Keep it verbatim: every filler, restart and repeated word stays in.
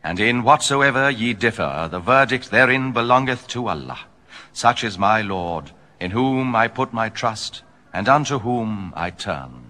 And in whatsoever ye differ, the verdict therein belongeth to Allah. Such is my Lord, in whom I put my trust, and unto whom I turn.